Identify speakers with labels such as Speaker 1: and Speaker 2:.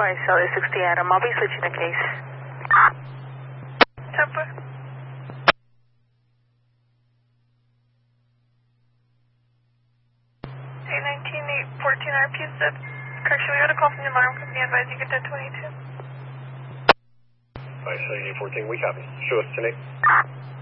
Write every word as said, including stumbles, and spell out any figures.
Speaker 1: Marcelo sixty Adam. I'll be switching the case.
Speaker 2: Tampa. eight nineteen, eight fourteen R P said, correction, we got a call from the alarm company advising you get that twenty-two.
Speaker 3: Alright, so eight fourteen, we copy. Show us tonight.